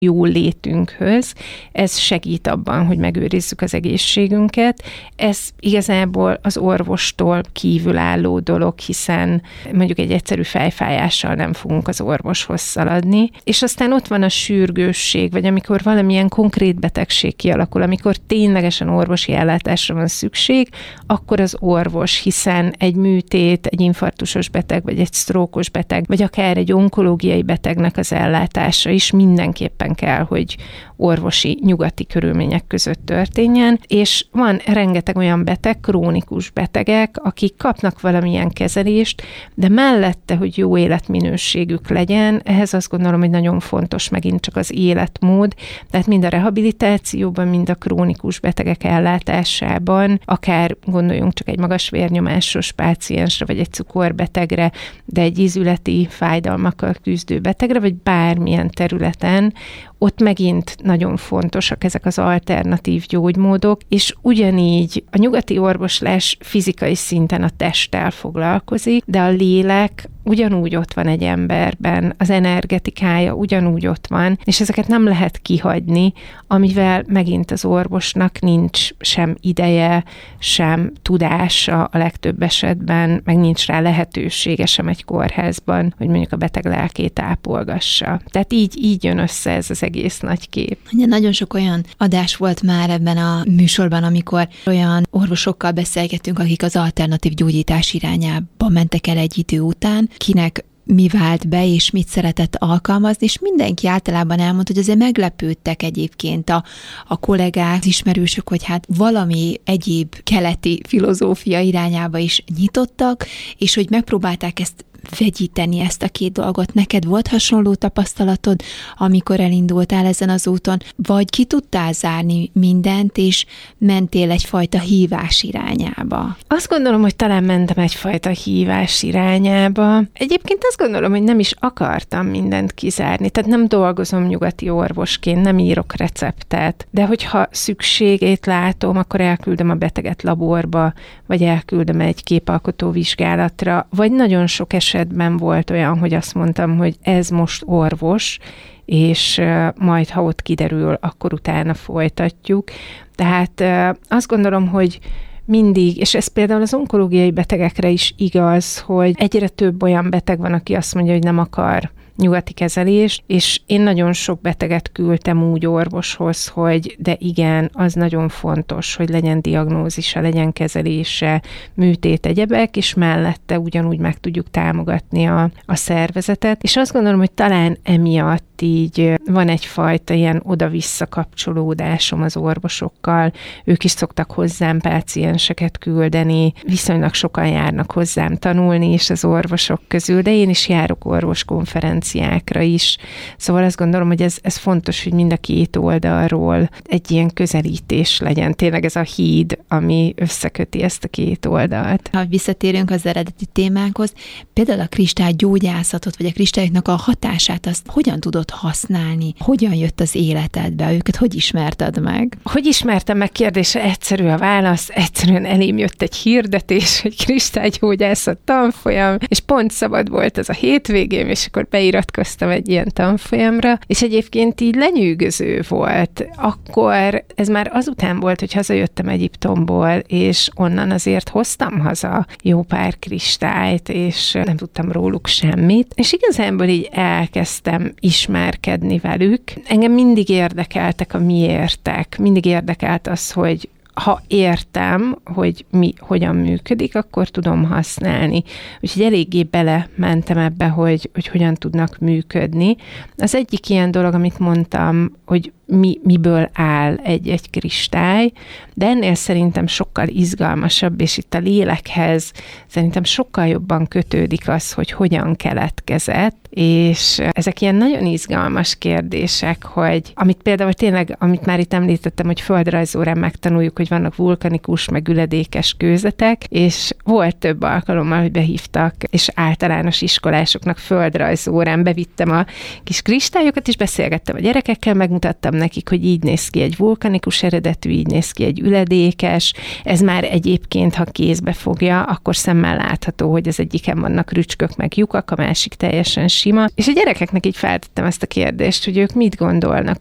jó létünkhöz. Ez segít abban, hogy megőrizzük az egészségünket. Ez igazából az orvostól kívülálló dolog, hiszen mondjuk egy egyszerű fejfájással nem fogunk az orvoshoz szaladni. És aztán ott van a sürgősség, vagy amikor valamilyen konkrét betegség kialakul, amikor ténylegesen orvosi ellátásra van szükség, akkor az orvos, hiszen egy műtét, egy infarktusos beteg, vagy egy sztrókos beteg, vagy akár egy onkológiai betegnek az ellátása is mindenképpen kell, hogy orvosi, nyugati körülmények között történjen, és van rengeteg olyan beteg, krónikus betegek, akik kapnak valamilyen kezelést, de mellette, hogy jó életminőségük legyen, ehhez azt gondolom, hogy nagyon fontos megint csak az életmód, tehát mind a rehabilitációban, mind a krónikus betegek ellátásában, akár gondoljunk csak egy magas vérnyomásos páciensre, vagy egy cukorbetegre, de egy ízületi fájdalmakkal küzdő betegre, vagy bármilyen területen, ott megint nagyon fontosak ezek az alternatív gyógymódok, és ugyanígy a nyugati orvoslás fizikai szinten a testtel foglalkozik, de a lélek ugyanúgy ott van egy emberben, az energetikája ugyanúgy ott van, és ezeket nem lehet kihagyni, amivel megint az orvosnak nincs sem ideje, sem tudása a legtöbb esetben, meg nincs rá lehetősége sem egy kórházban, hogy mondjuk a beteg lelkét ápolgassa. Tehát így jön össze ez az egész nagy kép. Ugye nagyon sok olyan adás volt már ebben a műsorban, amikor olyan orvosokkal beszélgetünk, akik az alternatív gyógyítás irányába mentek el egy idő után, kinek mi vált be, és mit szeretett alkalmazni, és mindenki általában elmondta, hogy azért meglepődtek egyébként a kollégák, az ismerősök, hogy hát valami egyéb keleti filozófia irányába is nyitottak, és hogy megpróbálták ezt vegyíteni, ezt a két dolgot. Neked volt hasonló tapasztalatod, amikor elindultál ezen az úton, vagy ki tudtál zárni mindent, és mentél egyfajta hívás irányába? Azt gondolom, hogy talán mentem egyfajta hívás irányába. Egyébként azt gondolom, hogy nem is akartam mindent kizárni, tehát nem dolgozom nyugati orvosként, nem írok receptet, de hogyha szükségét látom, akkor elküldöm a beteget laborba, vagy elküldöm egy képalkotó vizsgálatra, vagy nagyon sok esetben volt olyan, hogy azt mondtam, hogy ez most orvos, és majd, ha ott kiderül, akkor utána folytatjuk. Tehát azt gondolom, hogy mindig, és ez például az onkológiai betegekre is igaz, hogy egyre több olyan beteg van, aki azt mondja, hogy nem akar nyugati kezelést, és én nagyon sok beteget küldtem úgy orvoshoz, hogy de igen, az nagyon fontos, hogy legyen diagnózisa, legyen kezelése, műtét, egyebek, és mellette ugyanúgy meg tudjuk támogatni a szervezetet. És azt gondolom, hogy talán emiatt így van egyfajta ilyen oda-vissza kapcsolódásom az orvosokkal. Ők is szoktak hozzám pácienseket küldeni, viszonylag sokan járnak hozzám tanulni is az orvosok közül, de én is járok orvoskonferenciákra is. Szóval azt gondolom, hogy ez fontos, hogy mind a két oldalról egy ilyen közelítés legyen. Tényleg ez a híd, ami összeköti ezt a két oldalt. Ha visszatérünk az eredeti témánkhoz, például a kristálygyógyászatot, vagy a kristályoknak a hatását, azt hogyan tudod használni? Hogyan jött az életedbe? Őket hogy ismerted meg? Hogy ismertem meg kérdése? Egyszerű a válasz. Egyszerűen elém jött egy hirdetés, hogy kristálygyógyászat tanfolyam, és pont szabad volt ez a hétvégém, és akkor beiratkoztam egy ilyen tanfolyamra, és egyébként így lenyűgöző volt. Akkor ez már azután volt, hogy hazajöttem Egyiptomból, és onnan azért hoztam haza jó pár kristályt, és nem tudtam róluk semmit, és igazából így elkezdtem ismerkedni velük. Engem mindig érdekeltek a miértek, mindig érdekelt az, hogy ha értem, hogy mi hogyan működik, akkor tudom használni. Úgyhogy eléggé belementem ebbe, hogy hogyan tudnak működni. Az egyik ilyen dolog, amit mondtam, hogy miből áll egy kristály, de ennél szerintem sokkal izgalmasabb, és itt a lélekhez szerintem sokkal jobban kötődik az, hogy hogyan keletkezett, és ezek ilyen nagyon izgalmas kérdések, hogy amit például tényleg, amit már itt említettem, hogy földrajzórán megtanuljuk, hogy vannak vulkanikus, meg üledékes kőzetek, és volt több alkalommal, hogy behívtak, és általános iskolásoknak földrajzórán bevittem a kis kristályokat, és beszélgettem a gyerekekkel, megmutattam nekik, hogy így néz ki egy vulkanikus eredetű, így néz ki egy üledékes, ez már egyébként, ha kézbe fogja, akkor szemmel látható, hogy az egyiken vannak rücskök meg lyukak, a másik teljesen sima. És a gyerekeknek így feltettem ezt a kérdést, hogy ők mit gondolnak,